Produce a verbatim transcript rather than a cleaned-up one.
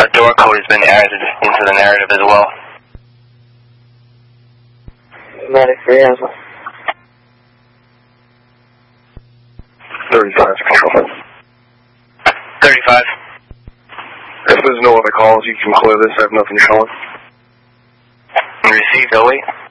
A door code has been added into the narrative as well. ninety-three as well. thirty-five, control. thirty-five. If there's no other calls, you can clear this. I have nothing showing. Received oh eight.